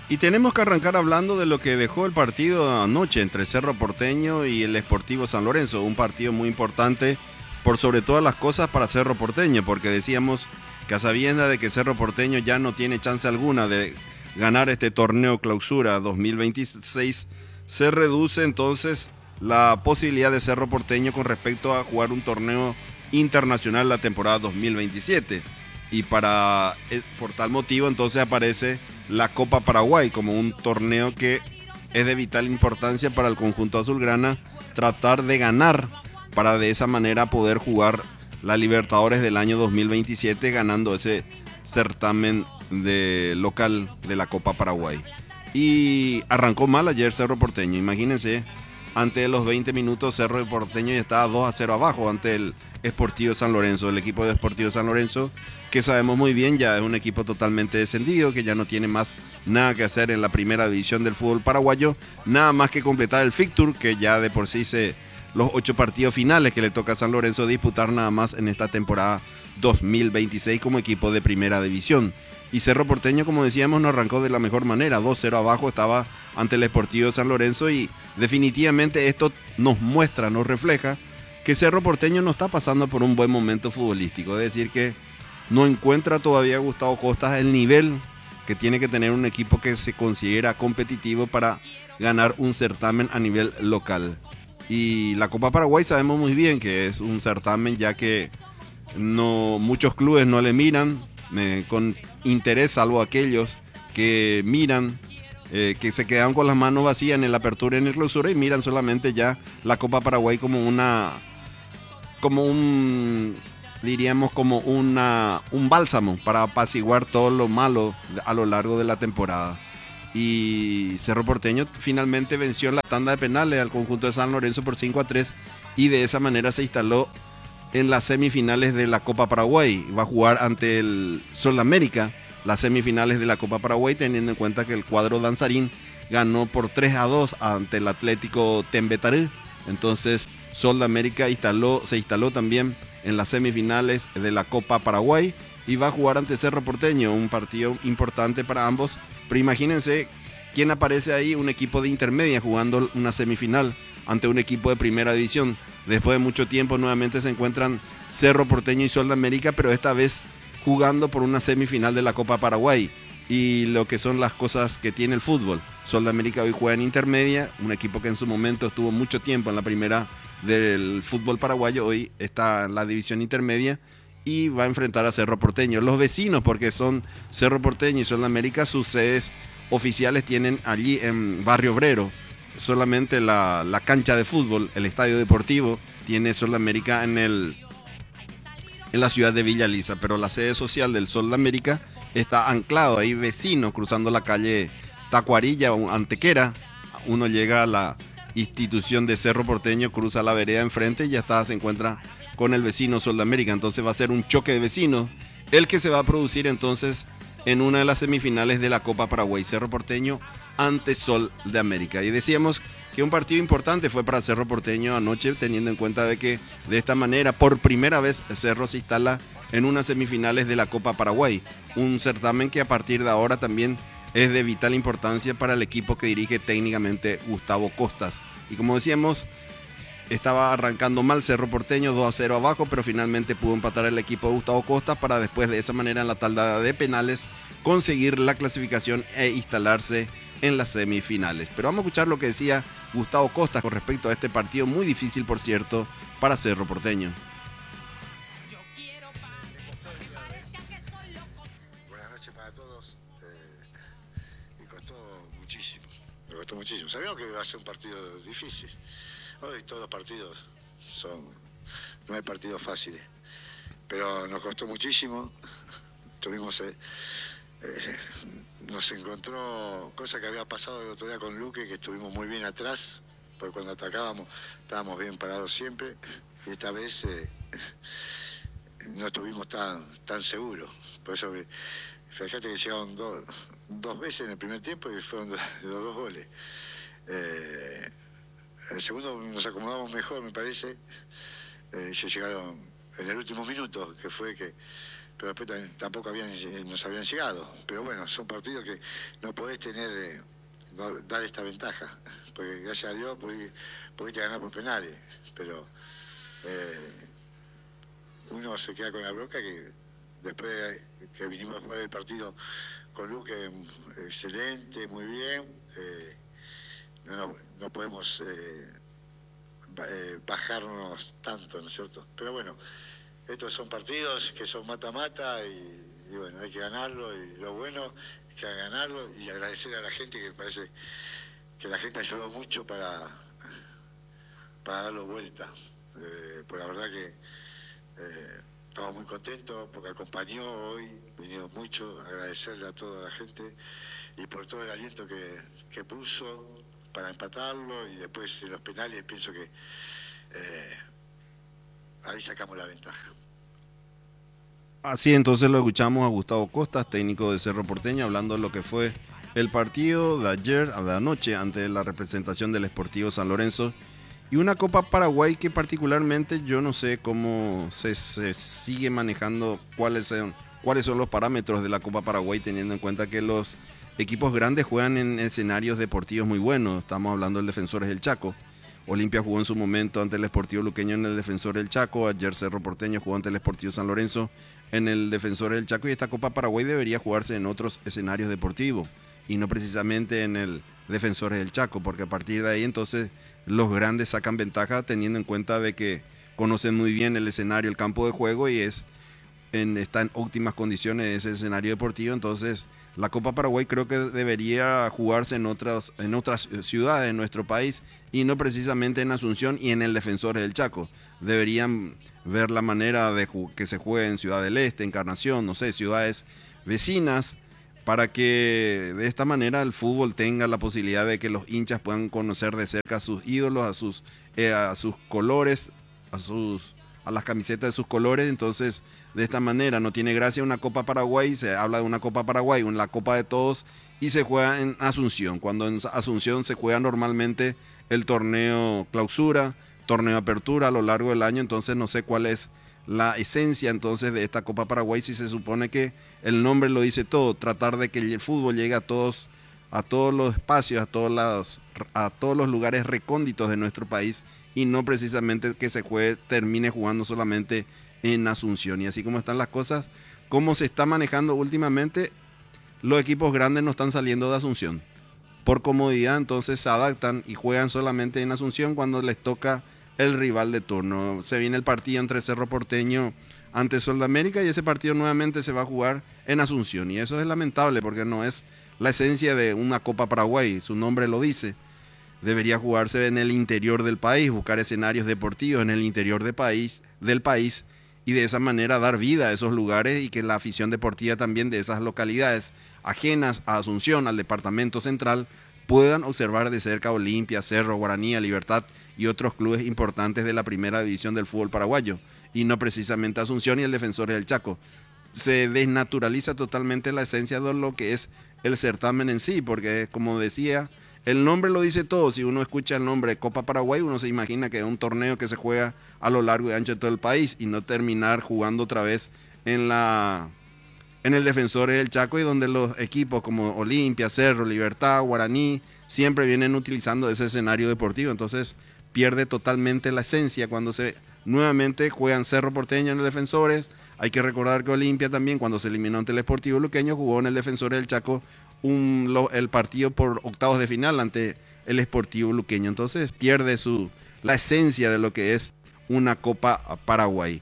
Y tenemos que arrancar hablando de lo que dejó el partido anoche entre Cerro Porteño y el Sportivo San Lorenzo. Un partido muy importante por sobre todas las cosas para Cerro Porteño, porque decíamos que a sabienda de que Cerro Porteño ya no tiene chance alguna de ganar este torneo clausura 2026, se reduce entonces la posibilidad de Cerro Porteño con respecto a jugar un torneo internacional la temporada 2027. Y por tal motivo entonces aparece la Copa Paraguay como un torneo que es de vital importancia para el conjunto azulgrana tratar de ganar para de esa manera poder jugar la Libertadores del año 2027 ganando ese certamen de local de la Copa Paraguay. Y arrancó mal ayer Cerro Porteño, imagínense, antes de los 20 minutos Cerro Porteño ya estaba 2-0 abajo ante el Sportivo San Lorenzo, el equipo de Sportivo San Lorenzo que sabemos muy bien ya es un equipo totalmente descendido, que ya no tiene más nada que hacer en la primera división del fútbol paraguayo, nada más que completar el fixture, que ya de por sí los 8 partidos finales que le toca a San Lorenzo disputar nada más en esta temporada 2026 como equipo de primera división. Y Cerro Porteño, como decíamos, no arrancó de la mejor manera, 2-0 abajo estaba ante el Sportivo San Lorenzo y definitivamente esto nos muestra, nos refleja que Cerro Porteño no está pasando por un buen momento futbolístico, es decir que no encuentra todavía Gustavo Costas el nivel que tiene que tener un equipo que se considera competitivo para ganar un certamen a nivel local. Y la Copa Paraguay sabemos muy bien que es un certamen ya que no muchos clubes no le miran con interés, salvo aquellos que miran, que se quedan con las manos vacías en la apertura y en el clausura y miran solamente ya la Copa Paraguay como un diríamos como un bálsamo para apaciguar todo lo malo a lo largo de la temporada. Y Cerro Porteño finalmente venció en la tanda de penales al conjunto de San Lorenzo por 5-3 y de esa manera se instaló en las semifinales de la Copa Paraguay. Va a jugar ante el Sol América las semifinales de la Copa Paraguay, teniendo en cuenta que el cuadro danzarín ganó por 3-2 ante el Atlético Tembetaré. Entonces Sol de América se instaló también en las semifinales de la Copa Paraguay y va a jugar ante Cerro Porteño, un partido importante para ambos. Pero imagínense quién aparece ahí, un equipo de intermedia jugando una semifinal ante un equipo de primera división. Después de mucho tiempo nuevamente se encuentran Cerro Porteño y Sol de América, pero esta vez jugando por una semifinal de la Copa Paraguay. Y lo que son las cosas que tiene el fútbol. Sol de América hoy juega en intermedia, un equipo que en su momento estuvo mucho tiempo en la primera del fútbol paraguayo, hoy está en la división intermedia y va a enfrentar a Cerro Porteño. Los vecinos, porque son Cerro Porteño y Sol de América, sus sedes oficiales tienen allí en Barrio Obrero. Solamente la cancha de fútbol, el estadio deportivo, tiene Sol de América en la ciudad de Villa Lisa, pero la sede social del Sol de América está anclado ahí vecino, cruzando la calle Tacuarilla o Antequera. Uno llega a la institución de Cerro Porteño, cruza la vereda enfrente y ya está, se encuentra con el vecino Sol de América. Entonces va a ser un choque de vecinos, el que se va a producir entonces en una de las semifinales de la Copa Paraguay, Cerro Porteño ante Sol de América. Y decíamos que un partido importante fue para Cerro Porteño anoche, teniendo en cuenta de que de esta manera por primera vez Cerro se instala en unas semifinales de la Copa Paraguay, un certamen que a partir de ahora también es de vital importancia para el equipo que dirige técnicamente Gustavo Costas. Y como decíamos, estaba arrancando mal Cerro Porteño 2-0 abajo, pero finalmente pudo empatar el equipo de Gustavo Costas para después de esa manera en la tanda de penales conseguir la clasificación e instalarse en las semifinales. Pero vamos a escuchar lo que decía Gustavo Costas con respecto a este partido muy difícil, por cierto, para Cerro Porteño. Buenas noches para todos. Me costó muchísimo. Me costó muchísimo. Sabíamos que iba a ser un partido difícil. Hoy todos los partidos no hay partidos fáciles. Pero nos costó muchísimo. Tuvimos, nos encontró cosa que había pasado el otro día con Luque, que estuvimos muy bien atrás, porque cuando atacábamos estábamos bien parados siempre. Y esta vez no estuvimos tan seguros. Por eso, fíjate que llegaron dos veces en el primer tiempo y fueron los dos goles. El segundo nos acomodamos mejor, me parece. Ellos llegaron en el último minuto, que fue que pero después tampoco nos habían llegado. Pero bueno, son partidos que no podés tener, dar esta ventaja, porque gracias a Dios pudiste ganar por penales, pero uno se queda con la bronca que después que vinimos a jugar el partido con Luque, excelente, muy bien, no podemos bajarnos tanto, ¿no es cierto? Pero bueno, estos son partidos que son mata-mata y bueno, hay que ganarlo, y lo bueno es que hay que ganarlo y agradecer a la gente, que me parece que la gente ayudó mucho para darlo vuelta. Pues la verdad que estamos muy contentos porque acompañó hoy, vinieron mucho, agradecerle a toda la gente y por todo el aliento que puso para empatarlo, y después en los penales pienso que ahí sacamos la ventaja. Así entonces lo escuchamos a Gustavo Costas, técnico de Cerro Porteño, hablando de lo que fue el partido de ayer, de anoche, ante la representación del Sportivo San Lorenzo. Y una Copa Paraguay que particularmente yo no sé cómo se sigue manejando, cuáles son los parámetros de la Copa Paraguay, teniendo en cuenta que los equipos grandes juegan en escenarios deportivos muy buenos. Estamos hablando del Defensores del Chaco. Olimpia jugó en su momento ante el Sportivo Luqueño en el Defensor del Chaco. Ayer Cerro Porteño jugó ante el Sportivo San Lorenzo en el Defensor del Chaco. Y esta Copa Paraguay debería jugarse en otros escenarios deportivos y no precisamente en el Defensores del Chaco, porque a partir de ahí entonces los grandes sacan ventaja, teniendo en cuenta de que conocen muy bien el escenario, el campo de juego, y está en óptimas condiciones ese escenario deportivo. Entonces la Copa Paraguay creo que debería jugarse en otras ciudades de nuestro país y no precisamente en Asunción y en el Defensores del Chaco. Deberían ver la manera de que se juegue en Ciudad del Este, Encarnación, no sé, ciudades vecinas, para que de esta manera el fútbol tenga la posibilidad de que los hinchas puedan conocer de cerca a sus ídolos, a sus colores, a las camisetas de sus colores. Entonces, de esta manera no tiene gracia una Copa Paraguay, se habla de una Copa Paraguay, la Copa de Todos, y se juega en Asunción, cuando en Asunción se juega normalmente el torneo clausura, torneo apertura a lo largo del año. Entonces no sé cuál es la esencia entonces de esta Copa Paraguay, si se supone que el nombre lo dice todo, tratar de que el fútbol llegue a todos los espacios, a todos los lugares recónditos de nuestro país, y no precisamente que termine jugando solamente en Asunción. Y así como están las cosas, como se está manejando últimamente, los equipos grandes no están saliendo de Asunción. Por comodidad entonces se adaptan y juegan solamente en Asunción cuando les toca el rival de turno. Se viene el partido entre Cerro Porteño ante Sol de América y ese partido nuevamente se va a jugar en Asunción, y eso es lamentable porque no es la esencia de una Copa Paraguay, su nombre lo dice. Debería jugarse en el interior del país, buscar escenarios deportivos en el interior del país y de esa manera dar vida a esos lugares, y que la afición deportiva también de esas localidades ajenas a Asunción, al departamento central, puedan observar de cerca a Olimpia, Cerro, Guaraní, a Libertad y otros clubes importantes de la primera división del fútbol paraguayo, y no precisamente Asunción y el Defensor del Chaco. Se desnaturaliza totalmente la esencia de lo que es el certamen en sí, porque como decía, el nombre lo dice todo. Si uno escucha el nombre de Copa Paraguay, uno se imagina que es un torneo que se juega a lo largo y ancho de todo el país, y no terminar jugando otra vez en el Defensores del Chaco, y donde los equipos como Olimpia, Cerro, Libertad, Guaraní siempre vienen utilizando ese escenario deportivo. Entonces pierde totalmente la esencia cuando nuevamente juegan Cerro Porteño en el Defensores. Hay que recordar que Olimpia también, cuando se eliminó ante el Sportivo Luqueño, jugó en el Defensores del Chaco el partido por octavos de final ante el Sportivo Luqueño. Entonces pierde la esencia de lo que es una Copa Paraguay.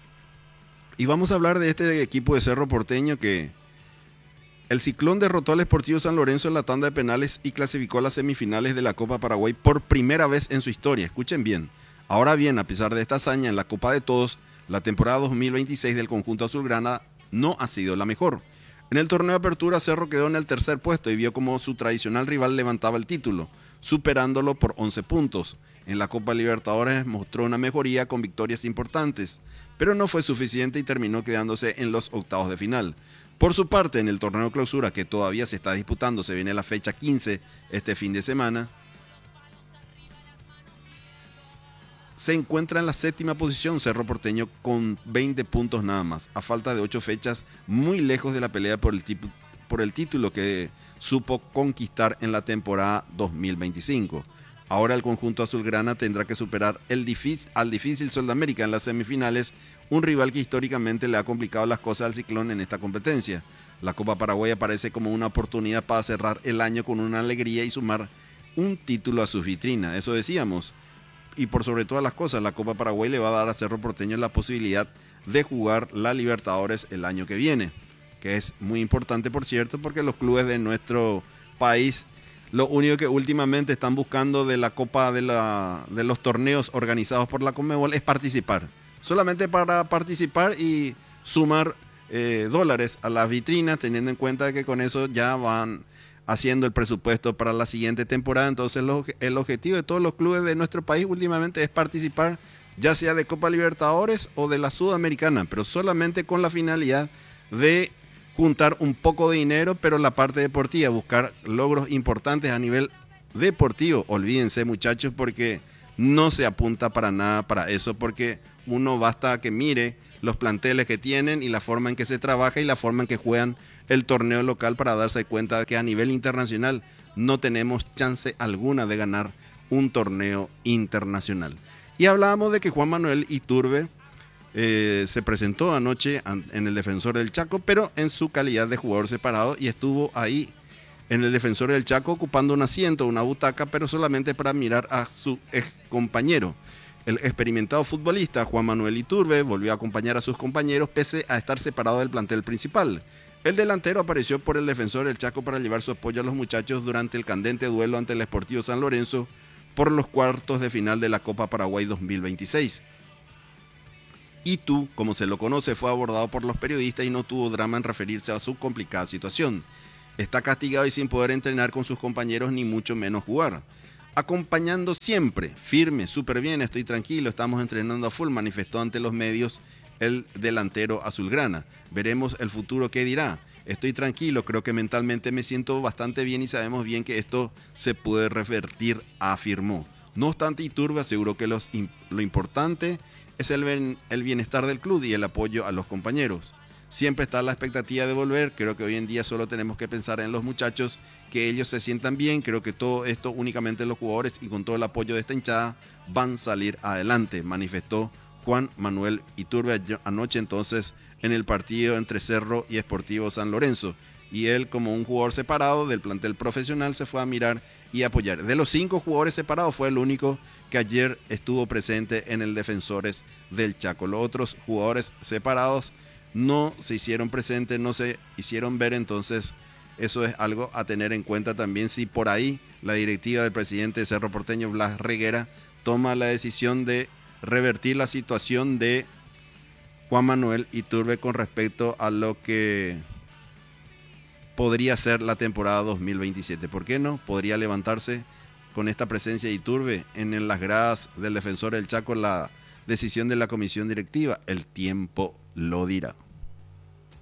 Y vamos a hablar de este equipo de Cerro Porteño, que el Ciclón derrotó al Sportivo San Lorenzo en la tanda de penales y clasificó a las semifinales de la Copa Paraguay por primera vez en su historia. Escuchen bien. Ahora bien, a pesar de esta hazaña en la Copa de Todos, la temporada 2026 del conjunto azulgrana no ha sido la mejor. En el torneo de apertura, Cerro quedó en el tercer puesto y vio como su tradicional rival levantaba el título, superándolo por 11 puntos. En la Copa Libertadores mostró una mejoría con victorias importantes, pero no fue suficiente y terminó quedándose en los octavos de final. Por su parte, en el torneo clausura, que todavía se está disputando, se viene la fecha 15 este fin de semana, se encuentra en la 7ª posición Cerro Porteño con 20 puntos nada más, a falta de 8 fechas, muy lejos de la pelea por el título que supo conquistar en la temporada 2025. Ahora el conjunto azulgrana tendrá que superar al difícil Sol de América en las semifinales, un rival que históricamente le ha complicado las cosas al Ciclón en esta competencia. La Copa Paraguay aparece como una oportunidad para cerrar el año con una alegría y sumar un título a su vitrina, eso decíamos. Y por sobre todas las cosas, la Copa Paraguay le va a dar a Cerro Porteño la posibilidad de jugar la Libertadores el año que viene, que es muy importante, por cierto, porque los clubes de nuestro país, lo único que últimamente están buscando de la Copa de los torneos organizados por la Conmebol es participar, solamente para participar y sumar dólares a las vitrinas, teniendo en cuenta que con eso ya van haciendo el presupuesto para la siguiente temporada. Entonces el objetivo de todos los clubes de nuestro país últimamente es participar, ya sea de Copa Libertadores o de la Sudamericana, pero solamente con la finalidad de juntar un poco de dinero, pero la parte deportiva, buscar logros importantes a nivel deportivo. Olvídense, muchachos, porque no se apunta para nada para eso, porque uno basta que mire los planteles que tienen y la forma en que se trabaja y la forma en que juegan el torneo local para darse cuenta de que a nivel internacional no tenemos chance alguna de ganar un torneo internacional. Y hablábamos de que Juan Manuel Iturbe se presentó anoche en el Defensor del Chaco, pero en su calidad de jugador separado, y estuvo ahí en el Defensor del Chaco ocupando un asiento, una butaca, pero solamente para mirar a su ex compañero. El experimentado futbolista Juan Manuel Iturbe volvió a acompañar a sus compañeros pese a estar separado del plantel principal. El delantero apareció por el Defensor del Chaco para llevar su apoyo a los muchachos durante el candente duelo ante el Sportivo San Lorenzo por los cuartos de final de la Copa Paraguay 2026. Itu, como se lo conoce, fue abordado por los periodistas y no tuvo drama en referirse a su complicada situación. Está castigado y sin poder entrenar con sus compañeros ni mucho menos jugar. Acompañando siempre, firme, súper bien, estoy tranquilo, estamos entrenando a full, manifestó ante los medios el delantero azulgrana. Veremos el futuro qué dirá. Estoy tranquilo, creo que mentalmente me siento bastante bien y sabemos bien que esto se puede revertir, afirmó. No obstante, Iturbe aseguró que lo importante es el bienestar del club y el apoyo a los compañeros. Siempre está la expectativa de volver, creo que hoy en día solo tenemos que pensar en los muchachos, que ellos se sientan bien, creo que todo esto únicamente los jugadores y con todo el apoyo de esta hinchada van a salir adelante, manifestó Juan Manuel Iturbe anoche entonces en el partido entre Cerro y Sportivo San Lorenzo. Y él, como un jugador separado del plantel profesional, se fue a mirar y apoyar. De los 5 jugadores separados fue el único que ayer estuvo presente en el Defensores del Chaco. Los otros jugadores separados no se hicieron presentes, no se hicieron ver, entonces eso es algo a tener en cuenta también si por ahí la directiva del presidente de Cerro Porteño, Blas Reguera, toma la decisión de revertir la situación de Juan Manuel Iturbe con respecto a lo que podría ser la temporada 2027. ¿Por qué no? Podría levantarse con esta presencia de Iturbe en las gradas del Defensor del Chaco la decisión de la comisión directiva. El tiempo lo dirá.